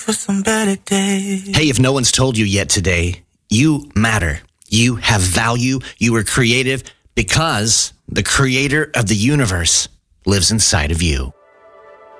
for some better days. Hey, if no one's told you yet today, you matter. You have value. You are creative because the creator of the universe lives inside of you.